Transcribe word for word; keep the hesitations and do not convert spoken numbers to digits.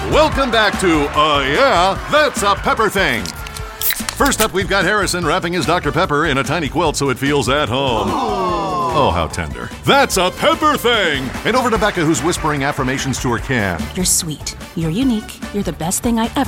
Welcome back to Uh Yeah, That's a Pepper Thing. First up, we've got Harrison wrapping his Doctor Pepper in a tiny quilt so it feels at home. Oh, how tender. That's a Pepper Thing! And over to Becca, who's whispering affirmations to her can. You're sweet. You're unique. You're the best thing I ever